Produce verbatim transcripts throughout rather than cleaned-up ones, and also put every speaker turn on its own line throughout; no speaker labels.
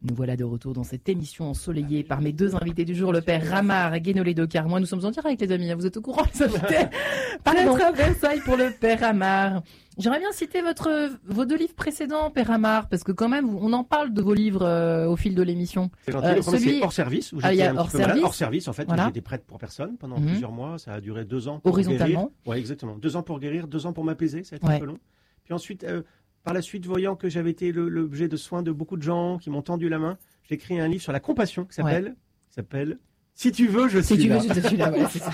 Nous voilà de retour dans cette émission ensoleillée par mes deux invités du jour, le père Ramar et Guénolé de Carmois. Nous sommes en direct, les amis, vous êtes au courant, les invités. Pardon, à Versailles pour le père Ramar. J'aimerais bien citer votre, vos deux livres précédents, père Ramar, parce que quand même, on en parle de vos livres euh, au fil de l'émission.
C'est gentil. Euh, le premier, celui... c'est hors service, où
ah,
j'étais
un
hors,
petit peu service.
hors service, en fait, voilà. Où j'étais prêtre pour personne pendant mmh. plusieurs mois. Ça a duré deux ans pour
horizontalement.
guérir. Ouais, exactement. Deux ans pour guérir, deux ans pour m'apaiser, ça a été ouais. un peu long. Puis ensuite, euh, par la suite, voyant que j'avais été le, l'objet de soins de beaucoup de gens qui m'ont tendu la main, j'ai écrit un livre sur la compassion qui s'appelle, ouais. qui s'appelle Si tu veux, je
si
suis
tu
là.
Si tu veux, je suis là, voilà, c'est ça.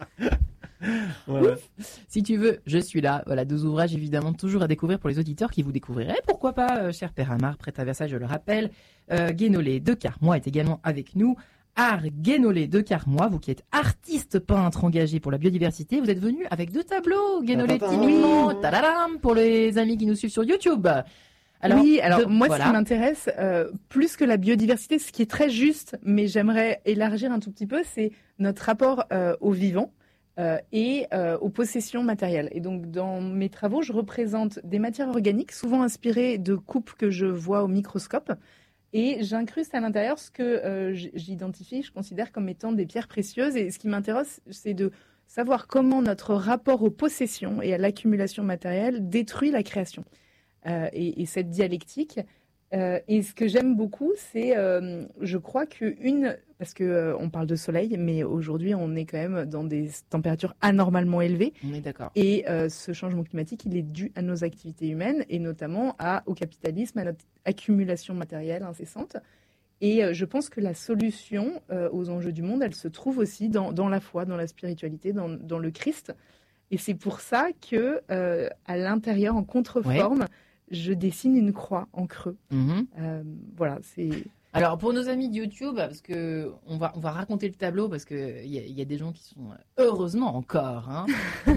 Voilà. Si tu veux, je suis là. Voilà, deux ouvrages évidemment toujours à découvrir pour les auditeurs qui vous découvriraient. Pourquoi pas, euh, cher père Ramar, prêtre à Versailles, je le rappelle. Euh, Guénolé de Carmois est également avec nous. Art Guénolé de Carmois, vous qui êtes artiste peintre engagé pour la biodiversité, vous êtes venu avec deux tableaux, Guénolé timidement, tadadam, pour les amis qui nous suivent sur YouTube.
Alors, oui, alors de, moi, voilà. Ce qui m'intéresse, euh, plus que la biodiversité, ce qui est très juste, mais j'aimerais élargir un tout petit peu, c'est notre rapport euh, au vivant euh, et euh, aux possessions matérielles. Et donc, dans mes travaux, je représente des matières organiques, souvent inspirées de coupes que je vois au microscope, et j'incruste à l'intérieur ce que euh, j'identifie, je considère comme étant des pierres précieuses. Et ce qui m'intéresse, c'est de savoir comment notre rapport aux possessions et à l'accumulation matérielle détruit la création. Euh, et, et cette dialectique. Euh, et ce que j'aime beaucoup, c'est, euh, je crois qu'une, parce que euh, on parle de soleil, mais aujourd'hui on est quand même dans des températures anormalement élevées.
On est d'accord.
Et euh, ce changement climatique, il est dû à nos activités humaines et notamment à, au capitalisme, à notre accumulation matérielle incessante. Et euh, je pense que la solution euh, aux enjeux du monde, elle se trouve aussi dans, dans la foi, dans la spiritualité, dans, dans le Christ. Et c'est pour ça que, euh, à l'intérieur, en contreforme, ouais. je dessine une croix en creux. Mmh. Euh, voilà, c'est.
Alors pour nos amis de YouTube, parce que on va on va raconter le tableau parce que il y, y a des gens qui sont heureusement encore hein,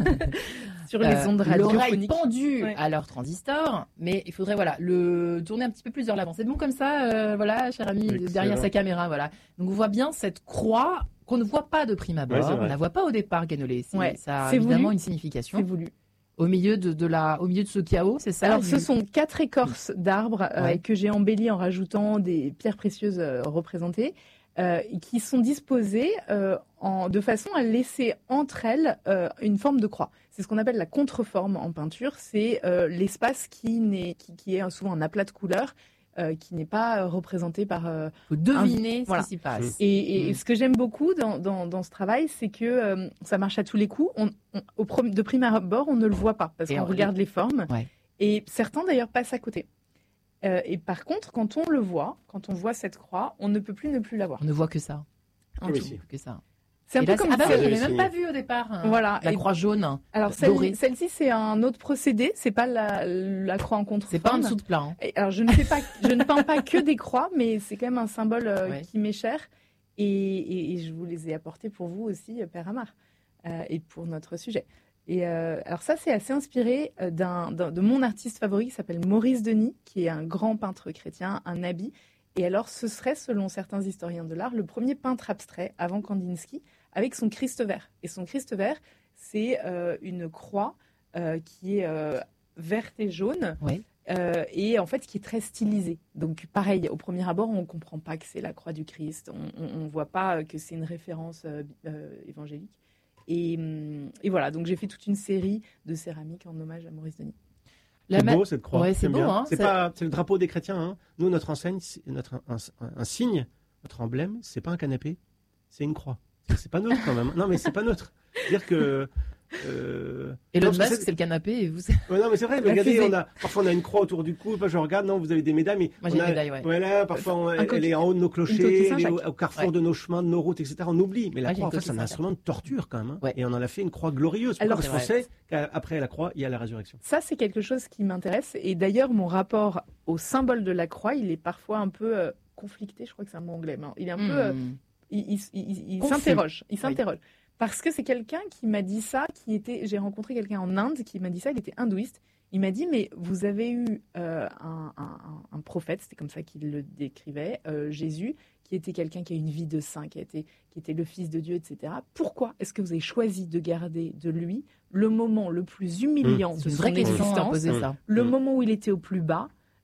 sur les ondes euh,
l'oreille pendue ouais. à leur transistor, mais il faudrait voilà le tourner un petit peu plus vers l'avant. C'est bon comme ça, euh, voilà, cher ami, oui, derrière sa caméra, voilà. Donc on voit bien cette croix qu'on ne voit pas de prime abord, ouais, on la voit pas au départ, Guénolé. C'est, ouais, ça a évidemment voulu. Une signification.
C'est voulu.
Au milieu de, de la, au milieu de ce chaos, c'est ça?
Alors, ce sont quatre écorces d'arbres euh, ouais. que j'ai embellies en rajoutant des pierres précieuses euh, représentées, euh, qui sont disposées euh, en, de façon à laisser entre elles euh, une forme de croix. C'est ce qu'on appelle la contreforme en peinture. C'est euh, l'espace qui, n'est, qui, qui est souvent un aplat de couleurs. Euh, qui n'est pas euh, représenté par... Euh,
Faut deviner
un...
ce
voilà.
qui s'y passe.
Et, et mmh. ce que j'aime beaucoup dans, dans, dans ce travail, c'est que euh, ça marche à tous les coups. On, on, au prom- de prime abord, on ne le voit pas, parce et qu'on regarde les formes. Ouais. Et certains, d'ailleurs, passent à côté. Euh, et par contre, quand on le voit, quand on voit cette croix, on ne peut plus ne plus la voir.
On ne voit que ça.
En
oui,
tout.
si.
Que ça.
C'est un
et
peu
là,
comme
ah bah
ça.
oui, je l'avais même pas vu au départ. Hein.
Voilà.
La
et
croix jaune.
Alors celle, celle-ci, c'est un autre procédé. C'est pas la, la croix en contreforme.
C'est pas en dessous de plat. Hein.
Et alors je ne fais pas, je ne peins pas que des croix, mais c'est quand même un symbole euh, ouais. qui m'est cher. Et, et, et je vous les ai apportés pour vous aussi, Père Ramar, euh, et pour notre sujet. Et euh, alors ça, c'est assez inspiré d'un, d'un, de mon artiste favori qui s'appelle Maurice Denis, qui est un grand peintre chrétien, un habit. Et alors, ce serait, selon certains historiens de l'art, le premier peintre abstrait avant Kandinsky, avec son Christ vert. Et son Christ vert, c'est euh, une croix euh, qui est euh, verte et jaune,
oui.
euh, et en fait qui est très stylisée. Donc pareil, au premier abord, on ne comprend pas que c'est la croix du Christ, on ne voit pas que c'est une référence euh, euh, évangélique. Et, et voilà, donc j'ai fait toute une série de céramiques en hommage à Maurice Denis.
C'est ma... beau cette croix.
Ouais, c'est beau, hein,
c'est,
c'est...
Pas, c'est le drapeau des chrétiens. Hein. Nous, notre enseigne, c'est notre un, un, un signe, notre emblème, c'est pas un canapé, c'est une croix. C'est, c'est pas neutre quand même. Non, mais c'est pas neutre. C'est-à-dire que. Euh...
Et le masque, c'est... c'est le canapé et vous.
Ouais, non, mais c'est vrai. Mais regardez, on a parfois on a une croix autour du cou. Je regarde, non, vous avez des médailles, mais
moi
on
j'ai
a...
une médaille, ouais.
Voilà, parfois on... elle coquille... est en haut de nos clochers, elle est au, au carrefour ouais. de nos chemins, de nos routes, et cetera. On oublie. Mais la ouais, croix, en fait, c'est un instrument de torture quand même. Hein. Ouais. Et on en a fait une croix glorieuse. Alors, parce qu'on sait qu'après la croix, il y a la résurrection.
Ça, c'est quelque chose qui m'intéresse. Et d'ailleurs, mon rapport au symbole de la croix, il est parfois un peu euh, conflicté. Je crois que c'est un mot anglais. Mais il est un mmh. peu. Euh, il, il, il, il s'interroge. Il s'interroge. Oui. Parce que c'est quelqu'un qui m'a dit ça, qui était, j'ai rencontré quelqu'un en Inde qui m'a dit ça, il était hindouiste. Il m'a dit, mais vous avez eu euh, un, un, un prophète, c'était comme ça qu'il le décrivait, euh, Jésus, qui était quelqu'un qui a une vie de saint, qui, a été, qui était le Fils de Dieu, et cetera. Pourquoi est-ce que vous avez choisi de garder de lui le moment le plus humiliant mmh. de son existence,
ça.
le
mmh.
moment où il était au plus bas,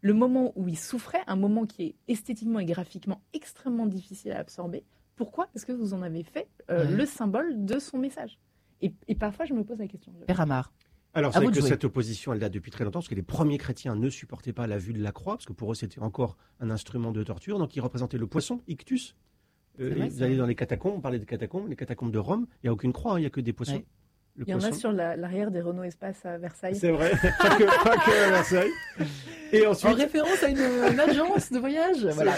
le moment où il souffrait, un moment qui est esthétiquement et graphiquement extrêmement difficile à absorber. Pourquoi ? Parce que vous en avez fait euh, ouais. le symbole de son message. Et, et parfois, je me pose la question.
Père Amar.
Alors, c'est vrai que jouer. Cette opposition, elle date depuis très longtemps, parce que les premiers chrétiens ne supportaient pas la vue de la croix, parce que pour eux, c'était encore un instrument de torture. Donc, ils représentaient le poisson, ictus. Euh, vrai, vous allez dans les catacombes, on parlait des catacombes, les catacombes de Rome, il n'y a aucune croix, il hein, n'y a que des poissons. Ouais.
Le il y poisson. En a sur la, l'arrière des Renault Espace à Versailles.
C'est vrai, pas, que, pas que à Versailles.
Et ensuite, en référence à une, une agence de voyage. Voilà.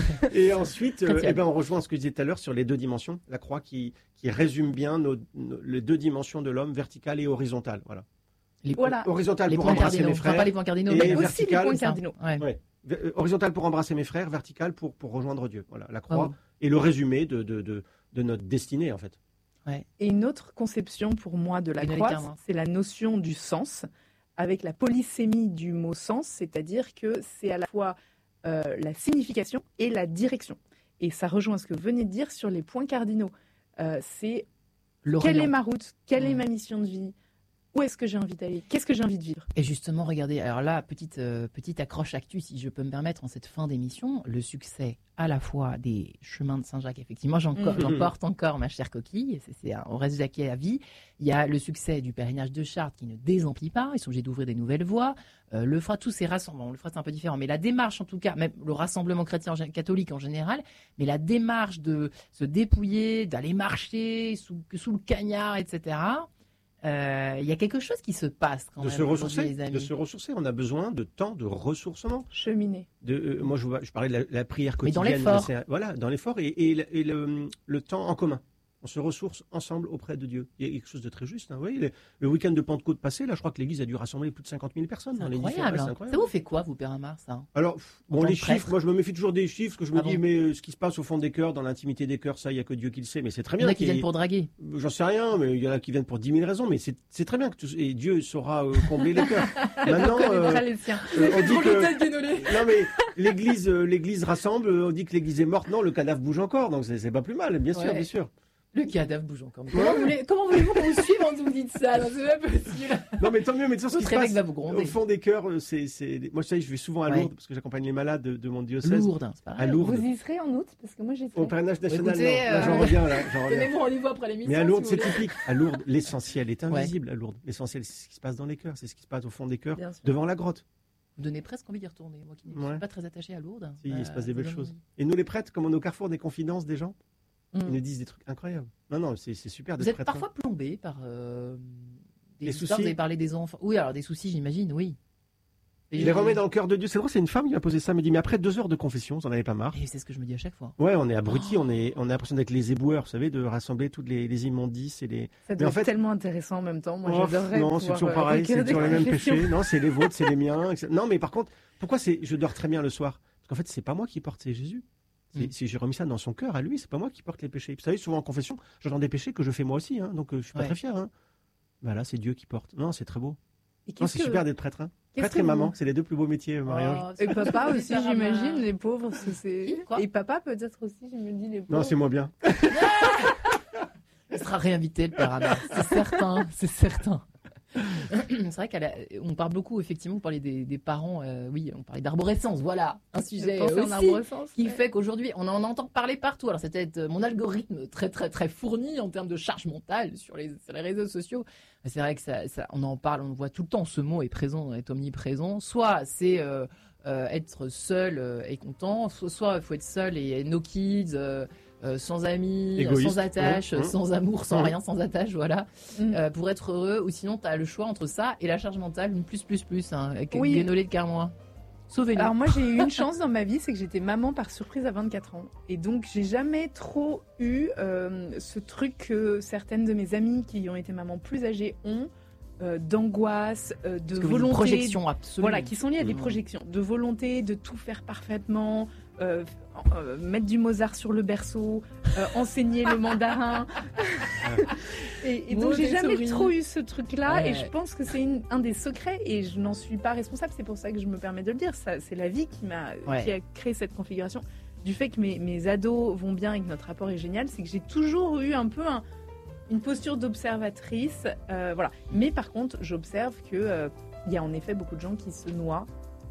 Et ensuite, euh, eh ben, on rejoint ce que je disais tout à l'heure sur les deux dimensions. La croix qui, qui résume bien nos, nos, les deux dimensions de l'homme, verticale et horizontale. Voilà.
Les,
voilà. Horizontale
les
pour embrasser
cardinaux.
mes frères.
Enfin, pas les points cardinaux,
et
mais
aussi les points cardinaux.
Ouais. Ouais. Horizontale pour embrasser mes frères, verticale pour, pour rejoindre Dieu. Voilà. La croix oh. est le résumé de, de, de, de notre destinée, en fait.
Ouais. Et une autre conception pour moi de la croix, c'est la notion du sens, avec la polysémie du mot sens, c'est-à-dire que c'est à la fois euh, la signification et la direction. Et ça rejoint ce que vous venez de dire sur les points cardinaux. Euh, c'est L'Orient. Quelle est ma route ? Quelle mmh. est ma mission de vie ? Où est-ce que j'ai envie d'aller ? Qu'est-ce que j'ai envie de vivre ?
Et justement, regardez, alors là, petite, euh, petite accroche actu, si je peux me permettre, en cette fin d'émission, le succès à la fois des chemins de Saint-Jacques, effectivement, j'en, mmh. j'en porte encore, ma chère coquille, c'est, c'est un, on reste jacquet à vie. Il y a le succès du pèlerinage de Chartres qui ne désemplit pas, ils sont obligés d'ouvrir des nouvelles voies. Euh, le fera tous ces rassemblements, le fera c'est un peu différent, mais la démarche en tout cas, même le rassemblement chrétien catholique en général, mais la démarche de se dépouiller, d'aller marcher sous, sous le cagnard, et cetera, il euh, y a quelque chose qui se passe quand
de
même.
Se ressourcer,
les amis.
De se ressourcer. On a besoin de temps de ressourcement.
Cheminer.
De, euh, moi, je, je parlais de la, la prière quotidienne.
Mais dans l'effort.
C'est, voilà, dans l'effort et, et, le, et le, le temps en commun. On se ressource ensemble auprès de Dieu. Il y a quelque chose de très juste. Hein. Vous voyez, le, le week-end de Pentecôte passé, là, je crois que l'Église a dû rassembler plus de cinquante mille personnes.
C'est
dans
incroyable.
Les
hein. Ça vous fait quoi, vous, Père Amar, ça ?
Alors, bon, les chiffres, moi, je me méfie toujours des chiffres, que je me
ah
dis,
bon
mais euh, ce qui se passe au fond des cœurs, dans l'intimité des cœurs, ça, il n'y a que Dieu qui le sait. Mais c'est très bien.
Il y en a qui viennent pour draguer.
J'en sais rien, mais il y en a qui viennent pour dix mille raisons. Mais c'est, c'est très bien que tout... et Dieu saura euh, combler les cœurs.
Maintenant, euh, les siens.
Euh, on dit que non, mais l'Église, euh, l'Église rassemble. On dit que l'Église est morte. Non, le cadavre bouge encore, donc c'est, c'est pas plus mal, bien sûr, ouais. bien sûr.
Le cadavre bouge encore. Comment, voulez, comment voulez-vous qu'on vous suive quand vous me dites ça ? Non, c'est pas possible.
Non, mais tant mieux. Mais de toute façon, ce qui se passe
va vous gronder.
Au fond des cœurs, c'est, c'est... moi, je sais, je vais souvent à Lourdes ouais. parce que j'accompagne les malades de, de mon diocèse.
Lourdes, c'est pareil.
À Lourdes.
Vous y serez en août parce que moi j'y serai.
Au pèlerinage national.
Écoutez,
non. Là,
euh...
j'en reviens là. J'en reviens.
Tenez-vous rendez-vous après l'émission.
Mais à Lourdes,
si
c'est typique. À Lourdes, l'essentiel est invisible.
Ouais.
À Lourdes, l'essentiel, c'est ce qui se passe dans les cœurs, c'est ce qui se passe au fond des cœurs, devant la grotte.
Vous donnez presque envie d'y retourner. Moi qui ne ouais. suis pas très attaché à Lourdes.
Si, euh, il se passe des belles choses. Et nous, les prêtres, comme on est au carrefour des confidences des gens. Mmh. Ils nous disent des trucs incroyables. Non, non, c'est, c'est super d'être
Vous êtes
prêtre.
parfois plombé par euh, des
les
histoires,
soucis.
Vous avez parlé des enfants. Oui, alors des soucis, j'imagine, oui.
Et il les remet dans le cœur de Dieu. C'est drôle, c'est une femme qui m'a posé ça. Elle m'a dit, mais après deux heures de confession, vous en avez pas marre.
Et c'est ce que je me dis à chaque fois.
Ouais, on est abrutis, oh. on est, on a l'impression d'être les éboueurs, vous savez, de rassembler toutes les, les immondices et les.
Ça doit être en fait... tellement intéressant en même temps. Moi,
oh,
j'adorerais.
Non, c'est toujours pareil, c'est toujours les mêmes péchés. Non, c'est les vôtres, c'est les miens. et cetera. Non, mais par contre, pourquoi c'est, je dors très bien le soir? Parce qu'en fait, c'est pas moi qui porte, c'est Jésus. C'est, mm. Si j'ai remis ça dans son cœur à lui, c'est pas moi qui porte les péchés. Vous savez, souvent en confession, j'entends des péchés que je fais moi aussi, hein, donc euh, je suis pas ouais. très fier. Hein. Ben là, c'est Dieu qui porte. Non, c'est très beau. Non, c'est que... super d'être prêtre. Hein. Prêtre et vous... maman, c'est les deux plus beaux métiers, Marie-Ange.
Oh, et papa aussi, j'imagine, les pauvres. C'est, c'est... Et papa peut-être aussi, je me dis les pauvres.
Non, c'est moi bien.
Il sera réinvité, le père Amar. C'est certain, c'est certain. C'est vrai qu'on parle beaucoup, effectivement, vous parlez des, des parents, euh, oui, on parlait d'arborescence, voilà, un sujet aussi qui ouais. fait qu'aujourd'hui, on en entend parler partout. Alors, c'est peut-être mon algorithme très, très, très fourni en termes de charge mentale sur les, sur les réseaux sociaux. C'est vrai que ça, ça, on en parle, on le voit tout le temps, ce mot est présent, est omniprésent. Soit c'est euh, euh, être seul euh, et content, soit il faut être seul et no kids, euh, Euh, sans amis, égoïste, sans attache, mmh, sans amour, sans mmh. rien, sans attache, voilà, mmh. euh, pour être heureux. Ou sinon, tu as le choix entre ça et la charge mentale, une plus, plus, plus, hein, avec oui. Guénolé de Carmois. Sauvez-nous.
Alors moi, j'ai eu une chance dans ma vie, c'est que j'étais maman par surprise à vingt-quatre ans. Et donc, j'ai jamais trop eu euh, ce truc que certaines de mes amies qui ont été mamans plus âgées ont, euh, d'angoisse, euh, de volonté. Des
projections absolues.
Voilà, qui sont liées à des projections. De volonté de tout faire parfaitement. Euh, euh, mettre du Mozart sur le berceau, euh, enseigner le mandarin. et, et donc j'ai jamais souris. trop eu ce truc-là ouais. et je pense que c'est une, un des secrets et je n'en suis pas responsable. C'est pour ça que je me permets de le dire. Ça, c'est la vie qui m'a ouais. qui a créé cette configuration. Du fait que mes, mes ados vont bien et que notre rapport est génial, c'est que j'ai toujours eu un peu un, une posture d'observatrice. Euh, voilà. Mais par contre, j'observe que euh, il y a en effet beaucoup de gens qui se noient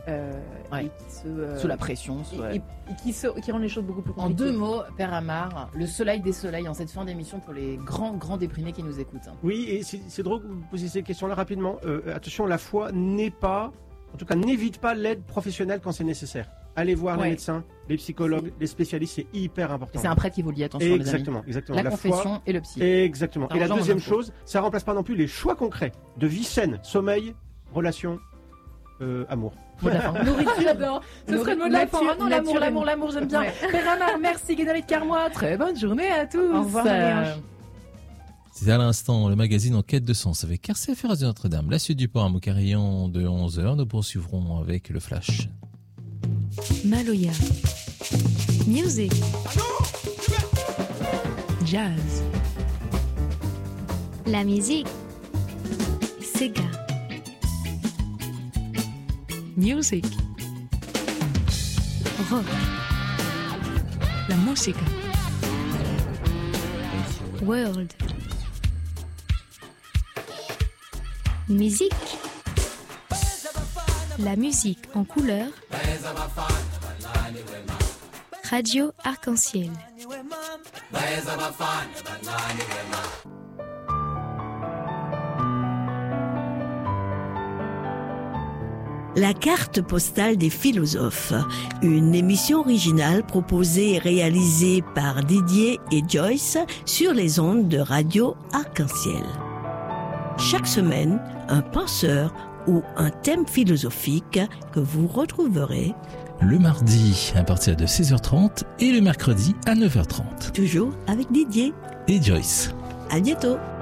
euh,
ouais.
et qui se, euh,
sous la pression. Sous,
et,
ouais.
et, et qui, se, qui rendent les choses beaucoup plus compliquées.
En deux mots, Père Amar, le soleil des soleils en cette fin d'émission pour les grands, grands déprimés qui nous écoutent.
Oui, et c'est, c'est drôle que vous posiez ces questions-là rapidement. Euh, attention, la foi n'est pas, en tout cas, n'évite pas l'aide professionnelle quand c'est nécessaire. Allez voir ouais. les médecins, les psychologues, c'est... les spécialistes, c'est hyper important.
Et c'est un prêtre qui vous le dit, attention
exactement,
les amis.
Exactement,
la,
la
confession
foi,
et le psy.
Exactement. Et la deuxième chose, ça remplace pas non plus les choix concrets de vie saine, sommeil, relation, euh, amour.
Nourriture, j'adore. Ce serait le mot de la fin. Oh non, l'amour, l'amour, l'amour, j'aime bien. Ouais. Père Amar, merci Guénolé de Carmois. Très bonne journée à tous.
Au revoir. Euh...
C'est à l'instant le magazine En quête de sens avec R C F Radio Notre-Dame. La suite du programme au carillon de onze heures. Nous poursuivrons avec le flash.
Maloya. Music. Jazz. La musique. Sega. Music. Rock. La música. World. Musique. La musique en couleur. Radio Arc-en-Ciel.
La carte postale des philosophes, une émission originale proposée et réalisée par Didier et Joyce sur les ondes de Radio Arc-en-Ciel. Chaque semaine, un penseur ou un thème philosophique que vous retrouverez
le mardi à partir de seize heures trente et le mercredi à neuf heures trente.
Toujours avec Didier
et Joyce.
À bientôt.